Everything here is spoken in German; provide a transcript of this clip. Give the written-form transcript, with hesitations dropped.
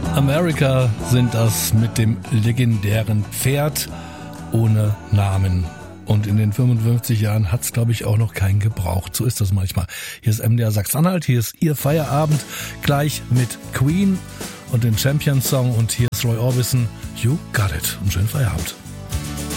America sind das mit dem legendären Pferd ohne Namen. Und in den 55 Jahren hat's, glaube ich, auch noch keinen gebraucht. So ist das manchmal. Hier ist MDR Sachsen-Anhalt, hier ist Ihr Feierabend, gleich mit Queen und den Champions Song. Und hier ist Roy Orbison, You Got It. Einen schönen Feierabend.